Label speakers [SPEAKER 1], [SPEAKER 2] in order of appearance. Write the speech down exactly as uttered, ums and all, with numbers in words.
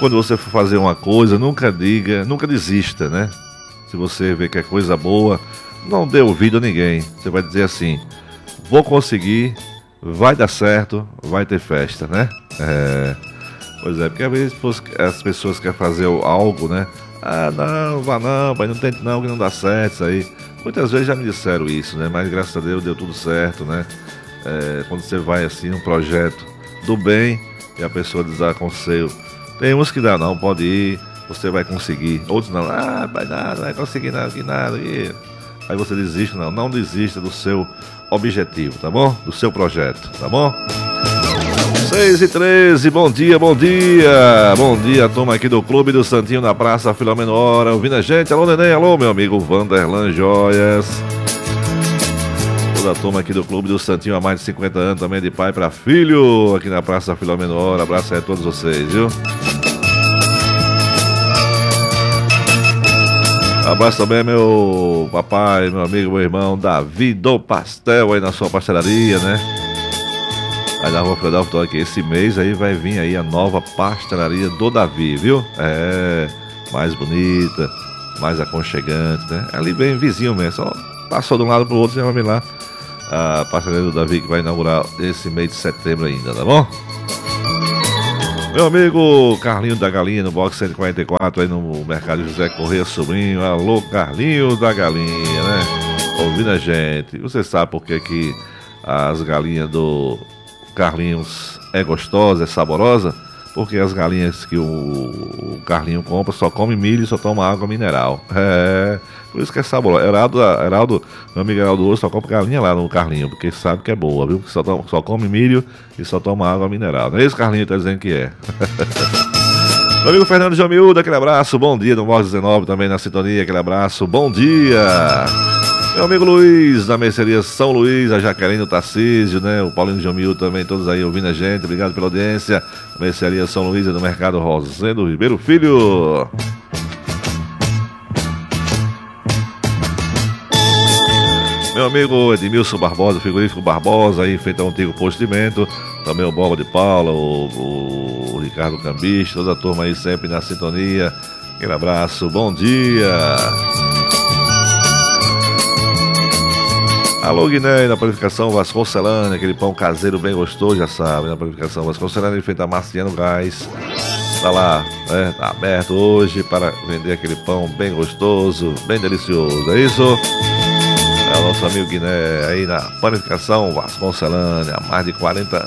[SPEAKER 1] quando você for fazer uma coisa, nunca diga, nunca desista, né? Se você vê que é coisa boa, não dê ouvido a ninguém. Você vai dizer assim, vou conseguir, vai dar certo, vai ter festa, né? É, pois é, porque às vezes as pessoas querem fazer algo, né? Ah, não, vá não, pai, não tente não, que não dá certo isso aí. Muitas vezes já me disseram isso, né? Mas graças a Deus deu tudo certo, né? É, quando você vai assim num projeto do bem e a pessoa desaconselha, tem uns que dá, não, pode ir, você vai conseguir. Outros não, ah, vai nada, vai conseguir nada, que nada. E... aí você desiste, não, não desista do seu objetivo, tá bom? Do seu projeto, tá bom? seis e treze, bom dia, bom dia. Bom dia, turma aqui do Clube do Santinho na Praça Filomeno Hora, ouvindo a gente. Alô, neném, alô, meu amigo Vanderlan Joias. Toda a turma aqui do Clube do Santinho há mais de cinquenta anos, também de pai para filho, aqui na Praça Filomeno Hora. Abraço aí a todos vocês, viu? Abraço também meu papai, meu amigo, meu irmão Davi do Pastel aí na sua pastelaria, né? Aí na Rua Fredalvo, tô aqui. Esse mês aí vai vir aí a nova pastelaria do Davi, viu? É, mais bonita, mais aconchegante, né? Ali bem vizinho mesmo, só passou de um lado pro outro, já vai vir lá a pastelaria do Davi que vai inaugurar esse mês de setembro ainda, tá bom? Meu amigo Carlinho da Galinha no box cento e quarenta e quatro aí no Mercado José Correia Sobrinho. Alô, Carlinho da Galinha, né? Ouvindo a gente. Você sabe por que que as galinhas do Carlinhos é gostosa, é saborosa? Porque as galinhas que o Carlinho compra só come milho e só toma água mineral. É, por isso que é saborosa. Heraldo, Heraldo, meu amigo Heraldo hoje só compra galinha lá no Carlinho, porque sabe que é boa, viu? Só, toma, só come milho e só toma água mineral. Não é isso, Carlinho, tá dizendo que é. Meu amigo Fernando Jomildo, aquele abraço, bom dia. No Morro dezenove também na sintonia, aquele abraço, bom dia. Meu amigo Luiz, da mercearia São Luís, a Jaqueline, o Tarcísio, né? O Paulinho Jomil também, todos aí ouvindo a gente. Obrigado pela audiência. Mercearia São Luís, do Mercado Rosendo Ribeiro Filho. Meu amigo Edmilson Barbosa, frigorífico Barbosa, aí feito a um antigo postimento. Também o Boba de Paula, o, o Ricardo Cambista, toda a turma aí sempre na sintonia. Aquele abraço, bom dia. Alô, Guiné, na panificação Vasconcelânea, aquele pão caseiro bem gostoso, já sabe, na panificação Vasconcelânea, feita a Marciano Gás. Tá lá, né? Tá aberto hoje para vender aquele pão bem gostoso, bem delicioso, é isso? É o nosso amigo Guiné aí na panificação Vasconcelânea, há mais de quarenta anos.